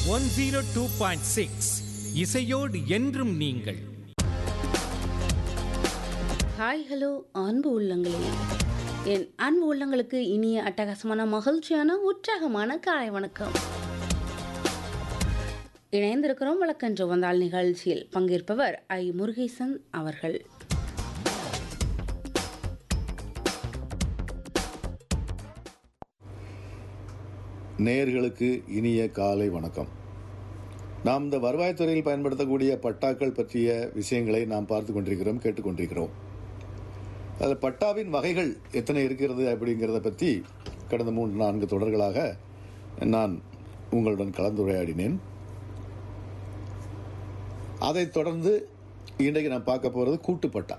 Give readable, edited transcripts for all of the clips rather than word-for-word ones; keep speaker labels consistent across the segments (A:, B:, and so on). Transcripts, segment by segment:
A: 102.6 இசையோடு என்றும் நீங்கள்.
B: ஹாய் ஹலோ அன்பு உள்ளங்களே, என் அன்பு உள்ளங்களுக்கு இனிய அட்டகாசமான மகிழ்ச்சியான உற்சாகமான காலை வணக்கம். இணைந்திருக்கிறோம் வழக்கன்று வந்தால் நிகழ்ச்சியில் பங்கேற்பவர் ஐ முருகேசன் அவர்கள்.
C: நேயர்களுக்கு இனிய காலை வணக்கம். நாம் இந்த வருவாய்த்துறையில் பயன்படுத்தக்கூடிய பட்டாக்கள் பற்றிய விஷயங்களை நாம் பார்த்து கொண்டிருக்கிறோம், கேட்டுக்கொண்டிருக்கிறோம். அதில் பட்டாவின் வகைகள் எத்தனை இருக்கிறது அப்படிங்கிறத பற்றி கடந்த 3-4 தொடர்களாக நான் உங்களுடன் கலந்துரையாடினேன். அதைத் தொடர்ந்து இன்றைக்கு நான் பார்க்க போகிறது கூட்டுப்பட்டா.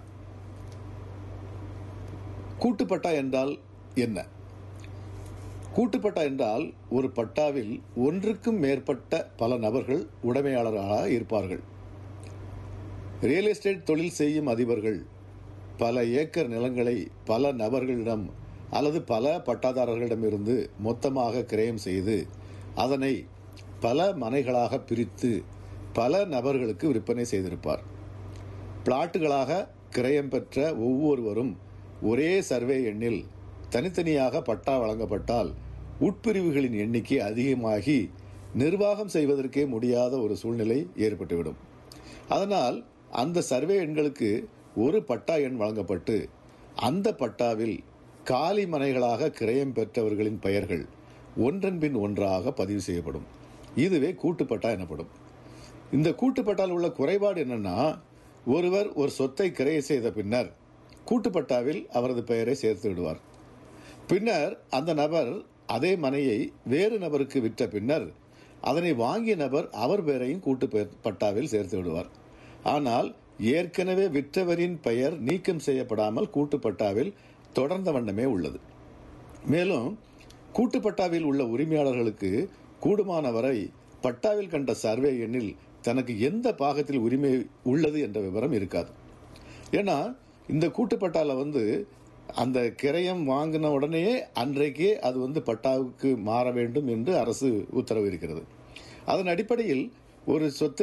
C: கூட்டுப்பட்டா என்றால் என்ன? கூட்டுப்பட்டா என்றால் ஒரு பட்டாவில் ஒன்றுக்கும் மேற்பட்ட பல நபர்கள் உடைமையாளர்களாக இருப்பார்கள். ரியல் எஸ்டேட் தொழில் செய்யும் அதிபர்கள் பல ஏக்கர் நிலங்களை பல நபர்களிடம் அல்லது பல பட்டாதாரர்களிடமிருந்து மொத்தமாக கிரயம் செய்து அதனை பல மனைகளாக பிரித்து பல நபர்களுக்கு விற்பனை செய்திருப்பார். பிளாட்டுகளாக கிரயம் பெற்ற ஒவ்வொருவரும் ஒரே சர்வே எண்ணில் தனித்தனியாக பட்டா வழங்கப்பட்டால் உட்பிரிவுகளின் எண்ணிக்கை அதிகமாகி நிர்வாகம் செய்வதற்கே முடியாத ஒரு சூழ்நிலை ஏற்பட்டுவிடும். அதனால் அந்த சர்வே எண்களுக்கு ஒரு பட்டா எண் வழங்கப்பட்டு அந்த பட்டாவில் காலி மனைகளாக கிரயம் பெற்றவர்களின் பெயர்கள் ஒன்றன் பின் ஒன்றாக பதிவு செய்யப்படும். இதுவே கூட்டுப்பட்டா எனப்படும். இந்த கூட்டுப்பட்டால் உள்ள குறைபாடு என்னன்னா, ஒருவர் ஒரு சொத்தை கிரயம் செய்த பின்னர் கூட்டுப்பட்டாவில் அவரது பெயரை சேர்த்து விடுவார். பின்னர் அந்த நபர் அதே மனையை வேறு நபருக்கு விற்ற பின்னர் அதனை வாங்கிய நபர் அவர் பெயரையும் கூட்டுப்பட்டாவில் சேர்த்து விடுவார். ஆனால் ஏற்கனவே விற்றவரின் பெயர் நீக்கம் செய்யப்படாமல் கூட்டுப்பட்டாவில் தொடர்ந்த வண்ணமே உள்ளது. மேலும் கூட்டுப்பட்டாவில் உள்ள உரிமையாளர்களுக்கு கூடுமானவரை பட்டாவில் கண்ட சர்வே எண்ணில் தனக்கு எந்த பாகத்தில் உரிமை உள்ளது என்ற விவரம் இருக்காது. ஏன்னா இந்த கூட்டுப்பட்டால அந்த கிரயம் வாங்கின உடனே அன்றைக்கே அது பட்டாவுக்கு மாற வேண்டும் என்று அரசு உத்தரவு இருக்கிறது. அதன் அடிப்படையில் ஒரு சொத்தை